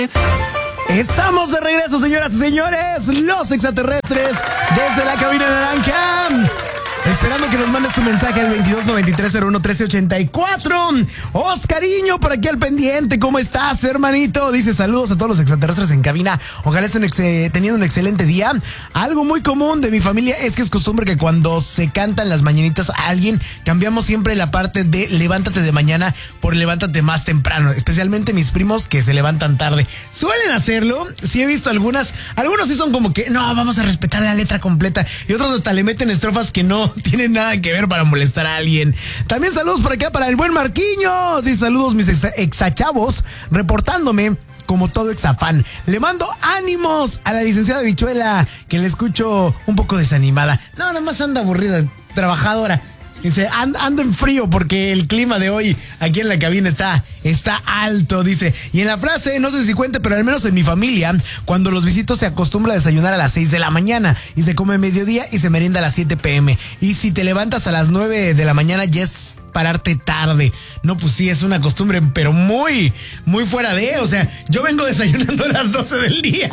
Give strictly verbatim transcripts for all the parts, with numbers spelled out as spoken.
Estamos de regreso, señoras y señores, los extraterrestres desde la cabina naranja. Esperando que nos mandes tu mensaje al veintidós noventa y tres cero uno trece ochenta y cuatro. Oscariño, por aquí al pendiente. ¿Cómo estás, hermanito? Dice saludos a todos los extraterrestres en cabina. Ojalá estén ex teniendo un excelente día. Algo muy común de mi familia es que es costumbre que cuando se cantan las mañanitas a alguien, cambiamos siempre la parte de levántate de mañana por levántate más temprano. Especialmente mis primos que se levantan tarde. Suelen hacerlo. Sí he visto algunas. Algunos sí son como que no, vamos a respetar la letra completa. Y otros hasta le meten estrofas que no tienen nada que ver para molestar a alguien. También saludos por acá para el buen Marquiños. Y saludos mis ex exachavos reportándome como todo exafán. Le mando ánimos a la licenciada Bichuela, que le escucho un poco desanimada. No, nada más anda aburrida, trabajadora. Dice, and, ando en frío porque el clima de hoy aquí en la cabina está, está alto, dice. Y en la frase, no sé si cuente, pero al menos en mi familia, cuando los visitos se acostumbra a desayunar a las seis de la mañana y se come mediodía y se merienda a las siete pm. Y si te levantas a las nueve de la mañana ya es pararte tarde. No, pues sí, es una costumbre, pero muy, muy fuera de, o sea, yo vengo desayunando a las doce del día.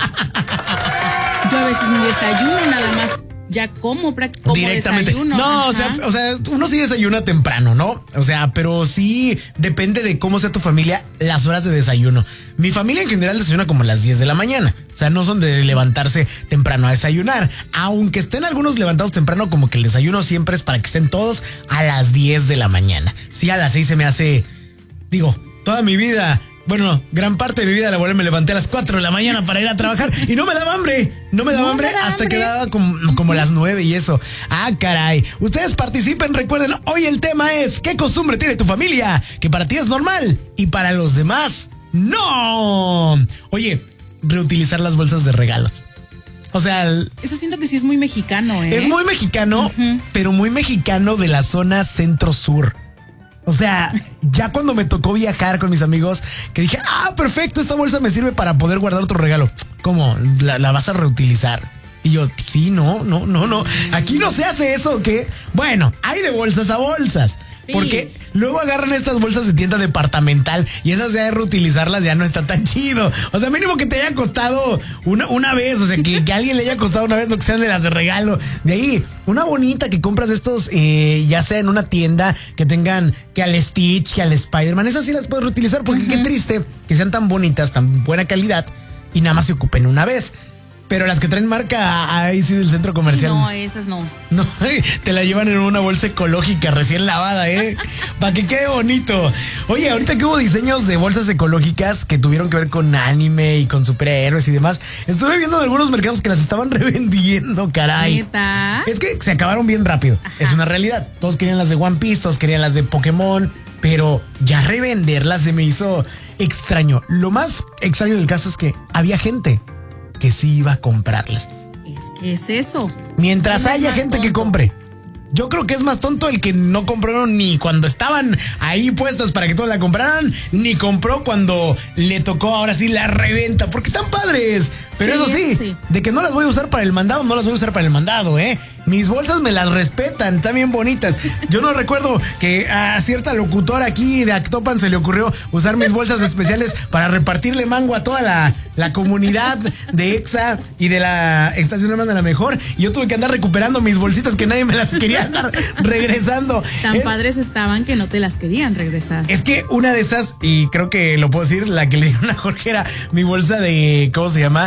Yo a veces mi desayuno nada más. Ya como, como directamente. Desayuno. No, o sea, o sea, uno sí desayuna temprano, ¿no? O sea, pero sí depende de cómo sea tu familia las horas de desayuno. Mi familia en general desayuna como a las diez de la mañana. O sea, no son de levantarse temprano a desayunar. Aunque estén algunos levantados temprano, como que el desayuno siempre es para que estén todos a las diez de la mañana. Sí, a las seis se me hace, digo, toda mi vida. Bueno, gran parte de mi vida laboral me levanté a las cuatro de la mañana para ir a trabajar y no me daba hambre. No me daba no hambre me da hasta hambre. Que daba como, como las nueve y eso. Ah, caray. Ustedes participen, recuerden, hoy el tema es ¿qué costumbre tiene tu familia? Que para ti es normal y para los demás, no. Oye, reutilizar las bolsas de regalos. O sea, el, eso siento que sí es muy mexicano, ¿eh? Es muy mexicano, uh-huh. Pero muy mexicano de la zona centro-sur. O sea, ya cuando me tocó viajar con mis amigos, que dije, ah, perfecto, esta bolsa me sirve para poder guardar otro regalo. ¿Cómo? ¿La, la vas a reutilizar? Y yo, sí, no, no, no, no. Aquí no se hace eso, ¿qué? Bueno, hay de bolsas a bolsas. Sí. Porque luego agarran estas bolsas de tienda departamental y esas ya de reutilizarlas ya no está tan chido. O sea, mínimo que te haya costado una, una vez, o sea, que, que a alguien le haya costado una vez, lo que sean de las de regalo. De ahí, una bonita que compras estos, eh, ya sea en una tienda que tengan que al Stitch, que al Spider-Man, esas sí las puedes reutilizar porque uh-huh. Qué triste que sean tan bonitas, tan buena calidad y nada más se ocupen una vez. Pero las que traen marca ahí sí del centro comercial. Sí, no, esas no. No, te la llevan en una bolsa ecológica recién lavada, ¿eh? Para que quede bonito. Oye, ahorita que hubo diseños de bolsas ecológicas que tuvieron que ver con anime y con superhéroes y demás, estuve viendo en algunos mercados que las estaban revendiendo, caray. ¿Neta? Es que se acabaron bien rápido. Ajá. Es una realidad. Todos querían las de One Piece, todos querían las de Pokémon, pero ya revenderlas se me hizo extraño. Lo más extraño del caso es que había gente que sí iba a comprarlas. Es que es eso. Mientras haya gente tonto que compre. Yo creo que es más tonto el que no compraron ni cuando estaban ahí puestas para que todos la compraran, ni compró cuando le tocó ahora sí la reventa, porque están padres. Pero sí, eso sí, sí, de que no las voy a usar para el mandado, no las voy a usar para el mandado, ¿eh? Mis bolsas me las respetan, están bien bonitas. Yo no recuerdo que a cierta locutora aquí de Actopan se le ocurrió usar mis bolsas especiales para repartirle mango a toda la, la comunidad de EXA y de la estación Hermana de la Mejor. Y yo tuve que andar recuperando mis bolsitas que nadie me las quería andar regresando. Tan es, padres estaban que no te las querían regresar. Es que una de esas, y creo que lo puedo decir, la que le dieron a Jorge era mi bolsa de, ¿cómo se llama?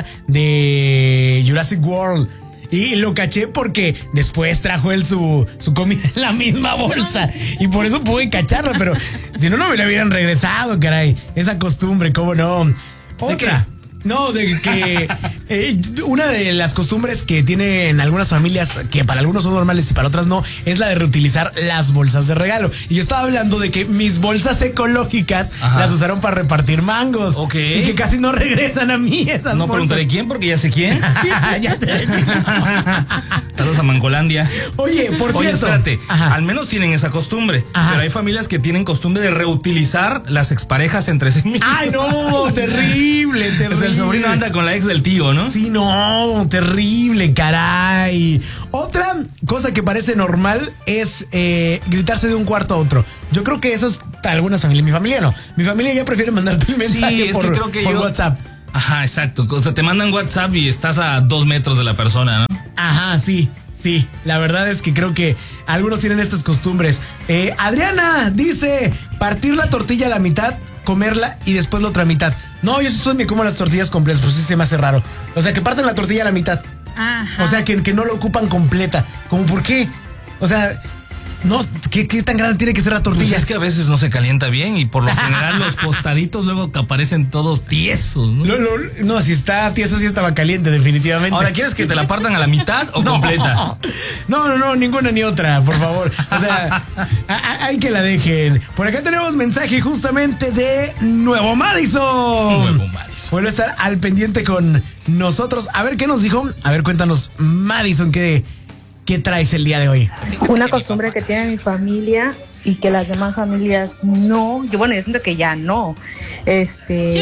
De Jurassic World. Y lo caché porque después trajo él su, su comida en la misma bolsa. Y por eso pude cacharla, pero si no, no me la hubieran regresado, caray. Esa costumbre, ¿cómo no? Otra. No, de que eh, una de las costumbres que tienen algunas familias, que para algunos son normales y para otras no, es la de reutilizar las bolsas de regalo. Y yo estaba hablando de que mis bolsas ecológicas Ajá. las usaron para repartir mangos. Ok. Y que casi no regresan a mí esas no bolsas. Preguntaré quién, porque ya sé quién. Ya te Saludos a Mangolandia. Oye, por Oye, cierto. espérate, Ajá. al menos tienen esa costumbre. Ajá. Pero hay familias que tienen costumbre de reutilizar las exparejas entre sí mismos. ¡Ay, no! Terrible, terrible. O sea, el sobrino anda con la ex del tío, ¿no? ¿no? Sí, no, terrible, caray. Otra cosa que parece normal es eh, gritarse de un cuarto a otro. Yo creo que eso es algunas familias. Mi familia no. Mi familia ya prefiere mandarte el mensaje sí, es por, que creo que por yo... WhatsApp. Ajá, exacto. O sea, te mandan WhatsApp y estás a dos metros de la persona, ¿no? Ajá, sí. Sí, la verdad es que creo que algunos tienen estas costumbres. Eh, Adriana dice, partir la tortilla a la mitad, comerla y después la otra mitad. No, yo sí me como las tortillas completas, pues sí se me hace raro. O sea, que parten la tortilla a la mitad. Ajá. O sea, que, que no la ocupan completa. ¿Cómo por qué? O sea, no, ¿qué, qué tan grande tiene que ser la tortilla? Pues es que a veces no se calienta bien y por lo general los costaditos luego que aparecen todos tiesos, ¿no? Lo, lo, no, si está tieso, sí estaba caliente, definitivamente. Ahora, ¿quieres que te la partan a la mitad o no, completa? No, no, no, ninguna ni otra, por favor. O sea, a, a, hay que la dejen. Por acá tenemos mensaje justamente de Nuevo Madison. Nuevo Madison. Vuelve a estar al pendiente con nosotros. A ver qué nos dijo. A ver, cuéntanos, Madison, ¿qué, qué traes el día de hoy? Una costumbre que tiene mi familia y que las demás familias no. Yo, bueno, yo siento que ya no. Este.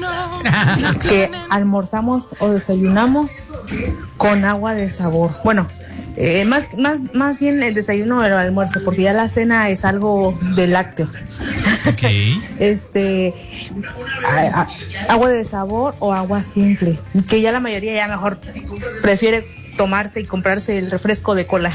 Que almorzamos o desayunamos con agua de sabor. Bueno, eh, más, más, más bien el desayuno o el almuerzo, porque ya la cena es algo de lácteo. Ok. Este. A, a, agua de sabor o agua simple. Y que ya la mayoría ya mejor prefiere tomarse y comprarse el refresco de cola.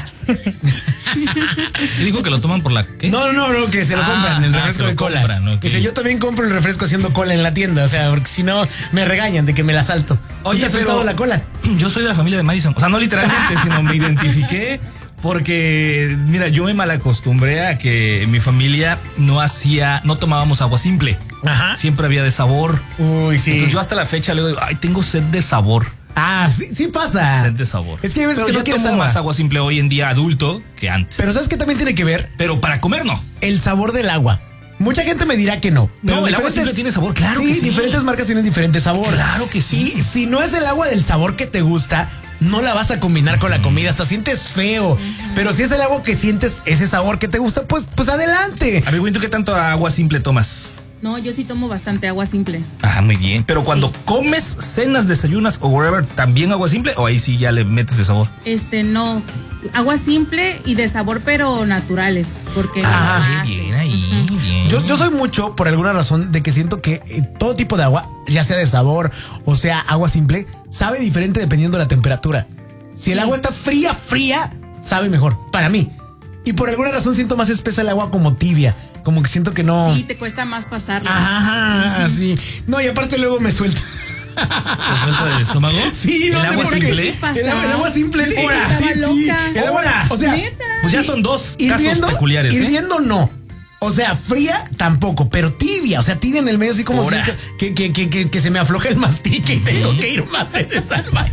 ¿Te dijo que lo toman por la qué? No, no, no, que se lo Ah, compran, el ah, refresco se de lo cola. compran, ok. Dice, yo también compro el refresco haciendo cola en la tienda, o sea, porque si no me regañan de que me la salto. Oye, ¿Tú te has pero saltado la cola? Yo soy de la familia de Madison. O sea, no literalmente, sino me identifiqué porque, mira, yo me malacostumbré a que mi familia no hacía, no tomábamos agua simple. Ajá. Siempre había de sabor. Uy, sí. Entonces yo hasta la fecha le digo, ay, tengo sed de sabor. Ah, sí, sí pasa. Sed de sabor. Es que hay veces Pero que yo no quieres tomo agua. más agua simple hoy en día adulto que antes. Pero ¿sabes qué también tiene que ver? Pero para comer no. El sabor del agua. Mucha gente me dirá que no. Pero No, el agua diferentes- simple tiene sabor, claro sí, que sí. diferentes marcas tienen diferente sabor. Claro que sí. Y si no es el agua del sabor que te gusta, no la vas a combinar con la comida, hasta sientes feo. Pero si es el agua que sientes ese sabor que te gusta, pues, pues adelante. A ver, güey, ¿tú qué tanto agua simple tomas? No, yo sí tomo bastante agua simple. Ah, muy bien. Pero cuando Sí. comes, cenas, desayunas o whatever, ¿también agua simple o ahí sí ya le metes de sabor? Este, no. Agua simple y de sabor, pero naturales. Porque Ah, no muy hace. bien ahí, Ujú. bien. Yo, yo soy mucho, por alguna razón, de que siento que eh, todo tipo de agua, ya sea de sabor o sea agua simple, sabe diferente dependiendo de la temperatura. Si el Sí. agua está fría, fría, sabe mejor, para mí. Y por alguna razón siento más espesa el agua como tibia. Como que siento que no. Sí, te cuesta más pasarla. Ajá, así. No, y aparte luego me suelta. ¿Te suelta del estómago? Sí, no ¿El sé agua por qué. simple? pasa? El, agua- el agua simple. Sí, Ahora, estaba sí, loca. el agua- Ahora. o sea, ¿Neta? Pues ya son dos hirviendo, casos peculiares, ¿eh? hirviendo no. O sea, fría tampoco, pero tibia. O sea, tibia en el medio, así como Ahora. si que, que, que, que, que se me afloja el mastique y tengo que ir más veces al baño.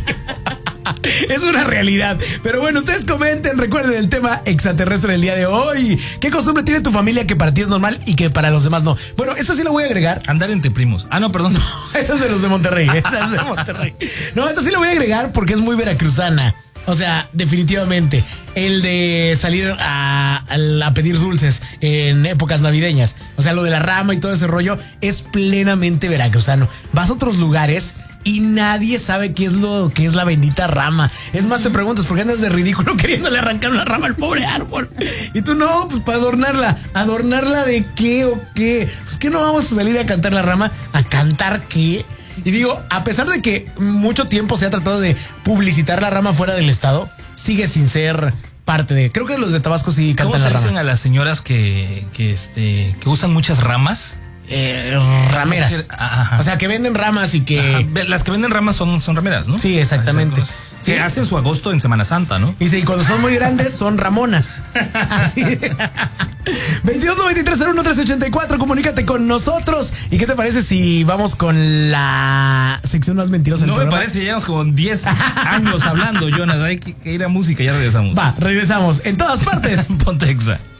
Es una realidad. Pero bueno, ustedes comenten, recuerden el tema extraterrestre del día de hoy. ¿Qué costumbre tiene tu familia que para ti es normal y que para los demás no? Bueno, esta sí la voy a agregar. Andar entre primos. Ah, no, perdón. Esta es de los de Monterrey. Esta es de Monterrey. No, esta sí la voy a agregar porque es muy veracruzana. O sea, definitivamente. El de salir a, a, a pedir dulces en épocas navideñas. O sea, lo de la rama y todo ese rollo es plenamente veracruzano. Vas a otros lugares y nadie sabe qué es lo que es la bendita rama. Es más, te preguntas por qué andas de ridículo queriéndole arrancar una rama al pobre árbol. Y tú no, pues para adornarla. ¿Adornarla de qué o qué? Pues que no vamos a salir a cantar la rama. ¿A cantar qué? Y digo, a pesar de que mucho tiempo se ha tratado de publicitar la rama fuera del estado, sigue sin ser parte de. Creo que los de Tabasco sí ¿Cómo cantan se la dicen rama. a las señoras que, que, este, que usan muchas ramas? Eh, rameras. Ajá. O sea, que venden ramas y que. Ajá, ve- Las que venden ramas son, son rameras, ¿no? Sí, exactamente. Exacto. Sí. Que hacen su agosto en Semana Santa, ¿no? Dice, y cuando son muy grandes, son Ramonas. Así. veintidós noventa y tres cero uno tres ochenta y cuatro, comunícate con nosotros. ¿Y qué te parece si vamos con la sección más mentirosa del No me programa? parece, llevamos como diez años hablando, Jonas. Hay que, que ir a música, ya regresamos. Va, regresamos en todas partes. Ponte Exa.